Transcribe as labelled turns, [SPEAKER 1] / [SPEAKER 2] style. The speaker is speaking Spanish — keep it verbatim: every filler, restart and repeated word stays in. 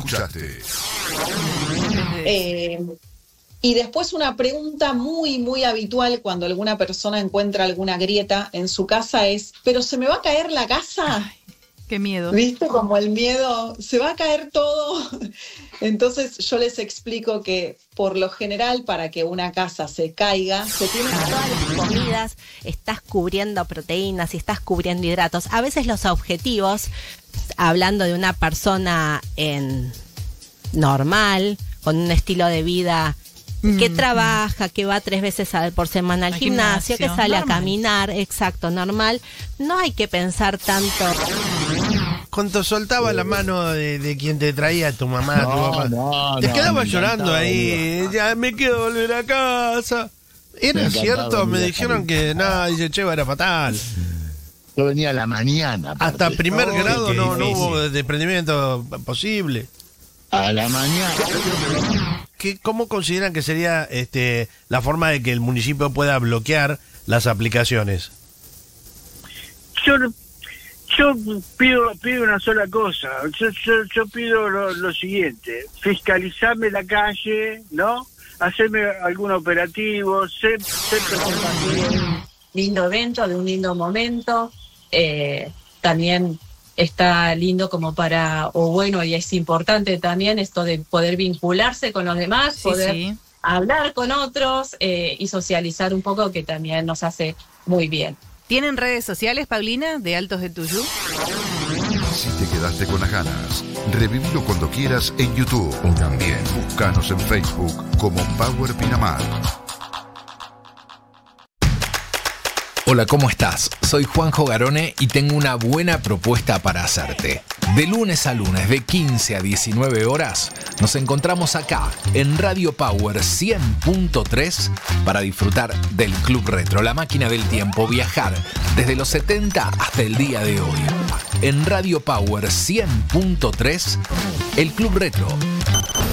[SPEAKER 1] escuchaste.
[SPEAKER 2] Eh, y después una pregunta muy, muy habitual cuando alguna persona encuentra alguna grieta en su casa es, ¿pero se me va a caer la casa?
[SPEAKER 3] Ay, qué miedo.
[SPEAKER 2] ¿Viste? Como el miedo, ¿se va a caer todo? Entonces yo les explico que por lo general para que una casa se caiga, se tiene que...
[SPEAKER 4] Todas las comidas estás cubriendo proteínas y estás cubriendo hidratos. A veces los objetivos, hablando de una persona en normal, con un estilo de vida que mm, trabaja, que va tres veces a, por semana al, al gimnasio, gimnasio, que sale normal. A caminar, exacto, normal. No hay que pensar tanto.
[SPEAKER 5] Cuando soltaba la mano de, de quien te traía, tu mamá,
[SPEAKER 6] no,
[SPEAKER 5] tu papá,
[SPEAKER 6] no,
[SPEAKER 5] te
[SPEAKER 6] no,
[SPEAKER 5] quedaba llorando ahí, amigo. Ya me quiero volver a casa. ¿Era me cierto? Me dijeron que nada, dice, che, era fatal.
[SPEAKER 6] Yo venía a la mañana. Aparte.
[SPEAKER 5] Hasta primer
[SPEAKER 6] oh,
[SPEAKER 5] grado no, no hubo desprendimiento posible.
[SPEAKER 6] A la mañana.
[SPEAKER 5] ¿Qué, ¿Cómo consideran que sería este, la forma de que el municipio pueda bloquear las aplicaciones?
[SPEAKER 7] Yo, yo pido, pido una sola cosa. Yo, yo, yo pido lo, lo siguiente: fiscalizarme la calle, ¿no? Hacerme algún operativo, ser, ser de un
[SPEAKER 8] lindo evento, de un lindo momento. Eh, también está lindo como para, o bueno, y es importante también esto de poder vincularse con los demás, sí, poder sí. hablar con otros eh, y socializar un poco, que también nos hace muy bien.
[SPEAKER 3] ¿Tienen redes sociales, Paulina, de Altos de Tuyú?
[SPEAKER 1] Si te quedaste con las ganas, revívelo cuando quieras en YouTube. También búscanos en Facebook como Power Pinamar.
[SPEAKER 9] Hola, ¿cómo estás? Soy Juanjo Garone y tengo una buena propuesta para hacerte. De lunes a lunes, de quince a diecinueve horas, nos encontramos acá en Radio Power cien punto tres para disfrutar del Club Retro, la máquina del tiempo, viajar desde los setenta hasta el día de hoy. En Radio Power cien punto tres, el Club Retro.